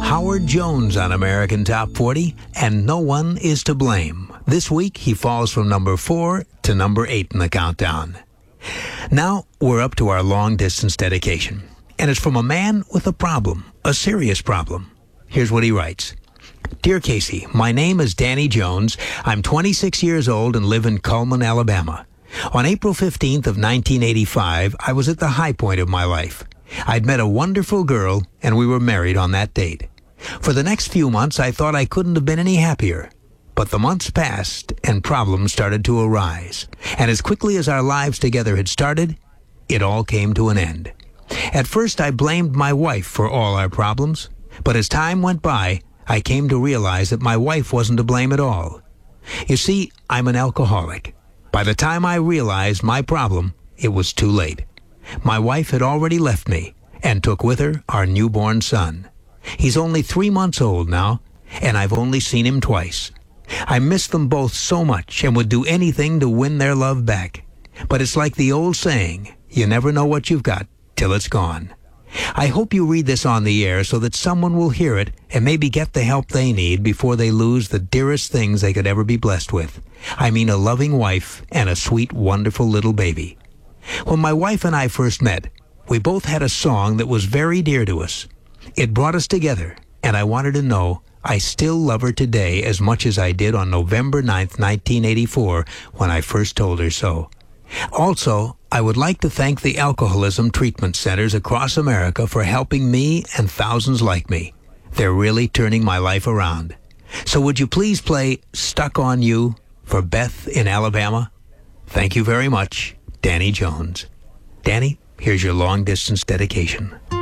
Howard Jones on American Top 40, and no one is to blame. This week, he falls from number 4 to number 8 in the countdown. Now, we're up to our long-distance dedication, and it's from a man with a problem, a serious problem. Here's what he writes. Dear Casey, my name is Danny Jones. I'm 26 years old and live in Cullman, Alabama. On April 15th of 1985, I was at the high point of my life. I'd met a wonderful girl, and we were married on that date. For the next few months, I thought I couldn't have been any happier. But the months passed, and problems started to arise. And as quickly as our lives together had started, it all came to an end. At first, I blamed my wife for all our problems. But as time went by, I came to realize that my wife wasn't to blame at all. You see, I'm an alcoholic. By the time I realized my problem, it was too late. My wife had already left me and took with her our newborn son. He's only 3 months old now, and I've only seen him twice. I miss them both so much and would do anything to win their love back. But it's like the old saying, you never know what you've got till it's gone. I hope you read this on the air so that someone will hear it and maybe get the help they need before they lose the dearest things they could ever be blessed with. I mean a loving wife and a sweet, wonderful little baby. When my wife and I first met, we both had a song that was very dear to us. It brought us together, and I wanted to know I still love her today as much as I did on November 9th, 1984, when I first told her so. Also, I would like to thank the alcoholism treatment centers across America for helping me and thousands like me. They're really turning my life around. So would you please play Stuck on You for Beth in Alabama? Thank you very much, Danny Jones. Danny, here's your long-distance dedication.